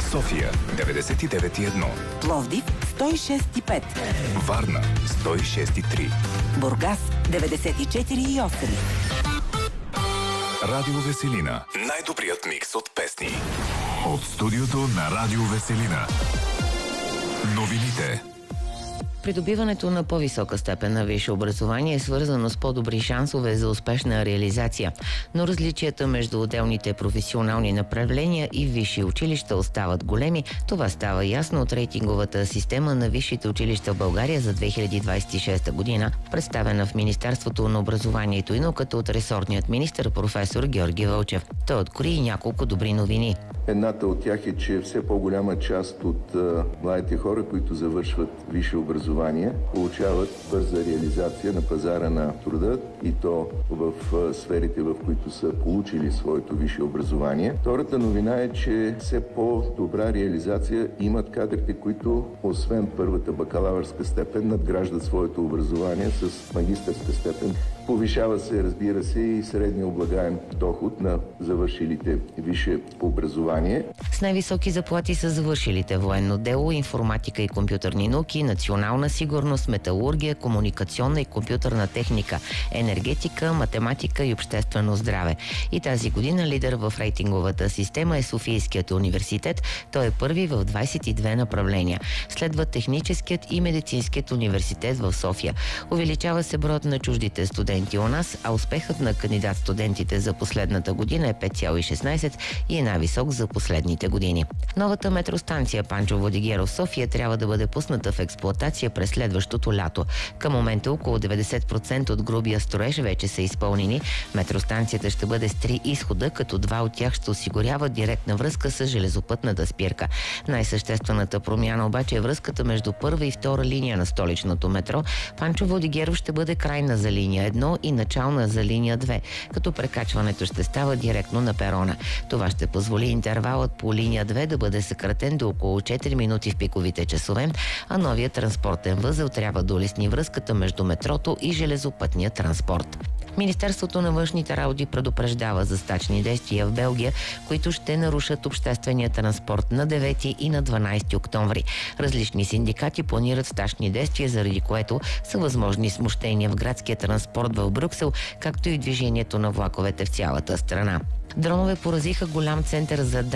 София 99,1, Пловдив 106,5, Варна 106,3, Бургас 94,8. Радио Веселина. Най-добрият микс от песни. От студиото на Радио Веселина. Новините. Придобиването на по-висока степен на висше образование е свързано с по-добри шансове за успешна реализация, но различията между отделните професионални направления и висши училища остават големи. Това става ясно от рейтинговата система на висшите училища в България за 2026 година, представена в Министерството на образованието и науката от ресорният министър професор Георги Вълчев. Той открои и няколко добри новини. Едната от тях е, че все по-голяма част от младите хора, които завършват висше образование, получават бърза реализация на пазара на труда и то в сферите, в които са получили своето висше образование. Втората новина е, че все по-добра реализация имат кадрите, които освен първата бакалавърска степен надграждат своето образование с магистърска степен. Повишава се, разбира се, и средния облагаем доход на завършилите висше образование. С най-високи заплати са завършилите военно дело, информатика и компютърни науки, национална сигурност, металургия, комуникационна и компютърна техника, енергетика, математика и обществено здраве. И тази година лидер в рейтинговата система е Софийският университет. Той е първи в 22 направления. Следва Техническият и Медицинският университет в София. Увеличава се броят на чуждите студенти у нас, а успехът на кандидат-студентите за последната година е 5,16 и е най-висок за последните години. Новата метростанция Панчо Владигеров София трябва да бъде пусната в експлоатация през следващото лято. Към момента около 90% от грубия строеж вече са изпълнени. Метростанцията ще бъде с 3 изхода, като 2 от тях ще осигуряват директна връзка с железопътната спирка. Най-съществената промяна обаче е връзката между първа и втора линия на столичното метро. Панчо Владигеров ще бъде крайна за линия 1 и начална за линия 2, като прекачването ще става директно на перона. Това ще позволи интервалът по линия 2 да бъде съкратен до около 4 минути в пиковите часове, а новият транспортен възел трябва да улесни връзката между метрото и железопътния транспорт. Министерството на външните работи предупреждава за стачни действия в Белгия, които ще нарушат обществения транспорт на 9 и на 12 октомври. Различни синдикати планират стачни действия, заради което са възможни смущения в градския транспорт в Брюксел, както и движението на влаковете в цялата страна. Дронове поразиха голям център за